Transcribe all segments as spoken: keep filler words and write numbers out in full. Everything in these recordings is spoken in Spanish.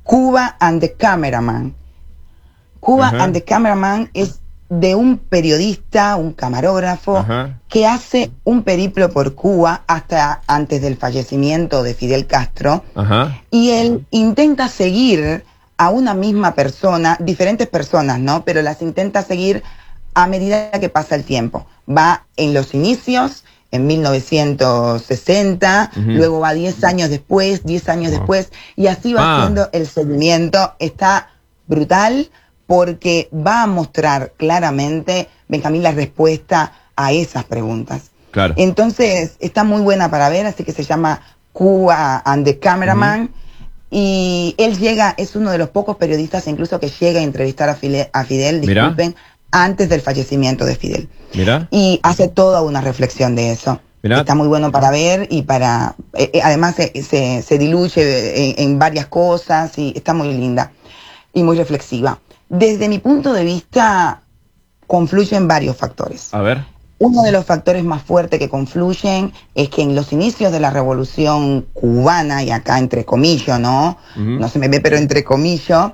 Cuba and the Cameraman. Cuba Ajá. and the Cameraman es de un periodista, un camarógrafo, Ajá. que hace un periplo por Cuba hasta antes del fallecimiento de Fidel Castro. Ajá. Y él intenta seguir a una misma persona, diferentes personas, ¿no? Pero las intenta seguir a medida que pasa el tiempo. Va en los inicios, en mil novecientos sesenta, Ujú. luego va diez años después, diez años Oh. después, y así va Ah. haciendo el seguimiento. Está brutal porque va a mostrar claramente, Benjamín, la respuesta a esas preguntas. Claro. Entonces, está muy buena para ver, así que se llama Cuba and the Cameraman. Uh-huh. Y él llega, es uno de los pocos periodistas incluso que llega a entrevistar a Fidel, a Fidel disculpen, Mirá. antes del fallecimiento de Fidel. Mirá. Y hace toda una reflexión de eso. Mirá. Está muy bueno para ver y para... Eh, eh, además se, se, se diluye en, en varias cosas y está muy linda y muy reflexiva. Desde mi punto de vista, confluyen varios factores. A ver. Uno de los factores más fuertes que confluyen es que en los inicios de la Revolución Cubana, y acá entre comillas, ¿no? Uh-huh. No se me ve, pero entre comillas,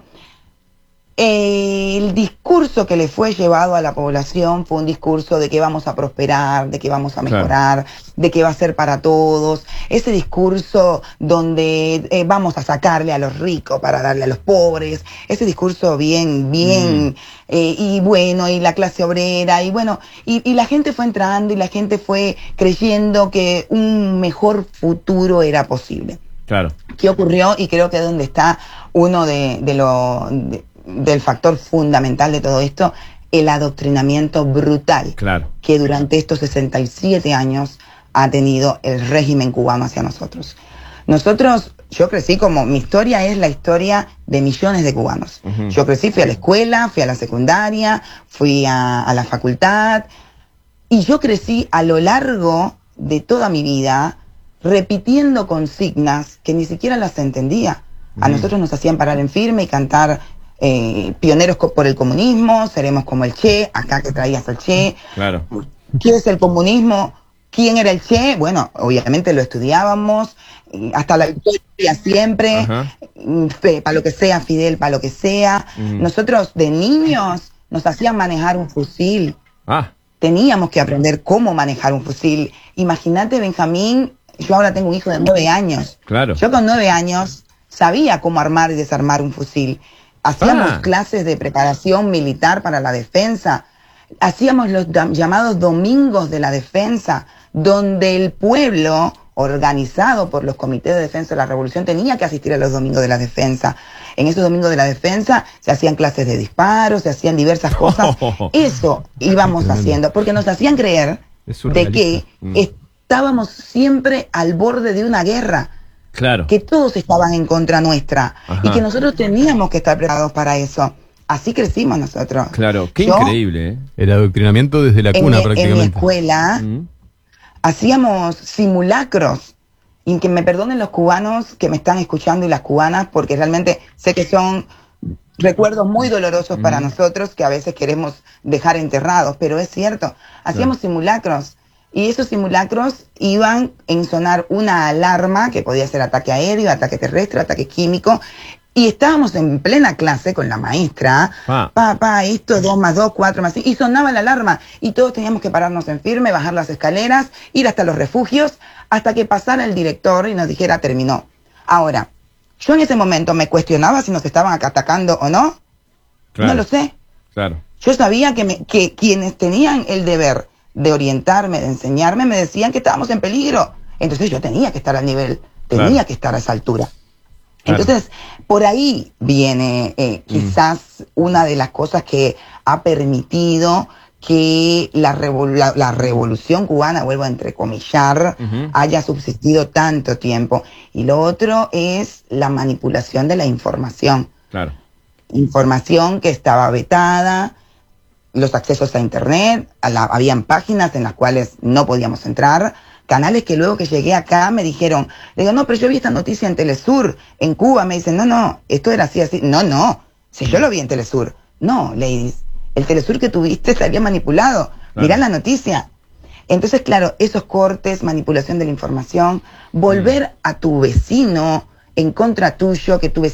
eh, el discurso que le fue llevado a la población fue un discurso de que vamos a prosperar, de que vamos a mejorar, claro. de que va a ser para todos. Ese discurso donde eh, vamos a sacarle a los ricos para darle a los pobres. Ese discurso bien, bien, mm. eh, y bueno, y la clase obrera, y bueno, y, y la gente fue entrando y la gente fue creyendo que un mejor futuro era posible. Claro. ¿Qué ocurrió? Y creo que es donde está uno de, de lo... De, del factor fundamental de todo esto, el adoctrinamiento brutal claro. que durante estos sesenta y siete años ha tenido el régimen cubano hacia nosotros. Nosotros, yo crecí como, mi historia es la historia de millones de cubanos. Uh-huh. Yo crecí, fui a la escuela, fui a la secundaria, fui a, a la facultad, y yo crecí a lo largo de toda mi vida repitiendo consignas que ni siquiera las entendía. Uh-huh. A nosotros nos hacían parar en firme y cantar Eh, pioneros por el comunismo, seremos como el Che, acá que traías al Che. Claro. ¿Qué es el comunismo? ¿Quién era el Che? Bueno, obviamente lo estudiábamos, hasta la victoria siempre, para lo que sea, Fidel, para lo que sea. Uh-huh. Nosotros de niños nos hacían manejar un fusil. Ah. Teníamos que aprender cómo manejar un fusil. Imagínate, Benjamín, yo ahora tengo un hijo de nueve años. Claro. Yo con nueve años sabía cómo armar y desarmar un fusil. Hacíamos ah. clases de preparación militar para la defensa. Hacíamos los llamados domingos de la defensa, donde el pueblo, organizado por los comités de defensa de la revolución, tenía que asistir a los domingos de la defensa. En esos domingos de la defensa se hacían clases de disparos, se hacían diversas cosas. Oh. Eso íbamos haciendo, porque nos hacían creer de que mm. estábamos siempre al borde de una guerra. Claro. Que todos estaban en contra nuestra. Ajá. Y que nosotros teníamos que estar preparados para eso. Así crecimos nosotros. Claro, qué Yo, increíble, ¿eh? El adoctrinamiento desde la cuna, en, prácticamente. En mi escuela uh-huh. hacíamos simulacros. Y que me perdonen los cubanos que me están escuchando y las cubanas, porque realmente sé que son recuerdos muy dolorosos uh-huh. para nosotros, que a veces queremos dejar enterrados. Pero es cierto, hacíamos claro. simulacros. Y esos simulacros iban en sonar una alarma, que podía ser ataque aéreo, ataque terrestre, ataque químico, y estábamos en plena clase con la maestra, ah. pa, pa, esto, dos más dos, cuatro más cinco, y sonaba la alarma, y todos teníamos que pararnos en firme, bajar las escaleras, ir hasta los refugios, hasta que pasara el director y nos dijera, terminó. Ahora, yo en ese momento me cuestionaba si nos estaban atacando o no, claro. no lo sé. Claro. Yo sabía que, me, que quienes tenían el deber de orientarme, de enseñarme, me decían que estábamos en peligro. Entonces yo tenía que estar al nivel, tenía claro. que estar a esa altura. Claro. Entonces, por ahí viene eh, quizás mm. una de las cosas que ha permitido que la, revol la, la revolución cubana, vuelvo a entrecomillar, uh-huh. haya subsistido tanto tiempo. Y lo otro es la manipulación de la información. Claro. Información que estaba vetada, los accesos a internet, a la, habían páginas en las cuales no podíamos entrar, canales que luego que llegué acá me dijeron, le digo, no, pero yo vi esta noticia en Telesur, en Cuba, me dicen, no, no, esto era así, así, no, no, si yo lo vi en Telesur, no, ladies, el Telesur que tuviste se había manipulado, claro. mirá la noticia. Entonces, claro, esos cortes, manipulación de la información, volver mm. a tu vecino en contra tuyo, que tu vecino